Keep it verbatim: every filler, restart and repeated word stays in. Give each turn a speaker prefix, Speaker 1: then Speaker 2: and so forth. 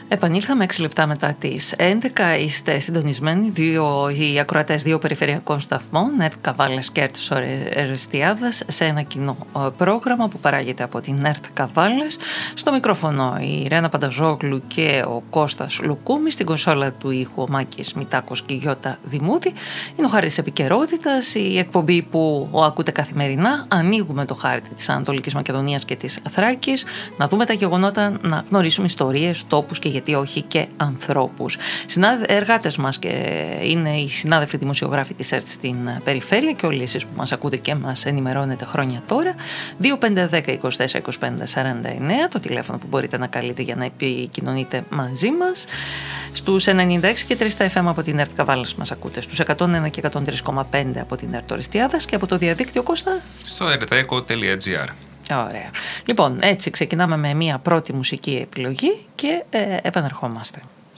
Speaker 1: Επανήλθαμε έξι λεπτά μετά τις έντεκα. Είστε συντονισμένοι δύο, οι ακροατές δύο περιφερειακών σταθμών, ΕΡΤ Καβάλας και ΕΡΤ Ορεστιάδας, σε ένα κοινό πρόγραμμα που παράγεται από την ΕΡΤ Καβάλας. Στο μικρόφωνο η Ρένα Πανταζόγλου και ο Κώστας Λουκούμης, στην κονσόλα του ήχου ο Μάκης Μητάκος και η Γιώτα Δημούτη. Είναι ο χάρτης επικαιρότητας, η εκπομπή που ακούτε καθημερινά. Ανοίγουμε το χάρτη της Ανατολικής Μακεδονίας και της Θράκης, να δούμε τα γεγονότα, να γνωρίσουμε ιστορίες, τόπους και γιατί όχι και ανθρώπους. Συνεργάτες μας και είναι οι συνάδελφοι δημοσιογράφοι της ΕΡΤ στην περιφέρεια και όλοι εσείς που μας ακούτε και μας ενημερώνετε χρόνια τώρα. δύο πέντε δέκα είκοσι τέσσερα είκοσι πέντε σαράντα εννέα, το τηλέφωνο που μπορείτε να καλείτε για να επικοινωνείτε μαζί μας. Στους ενενήντα έξι και τρία στα εφ εμ από την ΕΡΤ Καβάλας μας ακούτε, στους εκατόν ένα και εκατόν τρία κόμμα πέντε από την ΕΡΤ Ορεστιάδας και από το διαδίκτυο, Κώστα,
Speaker 2: στο ερτέκο τελεία τζι άρ.
Speaker 1: Ωραία. Λοιπόν, έτσι ξεκινάμε με μια πρώτη μουσική επιλογή και ε, επανερχόμαστε.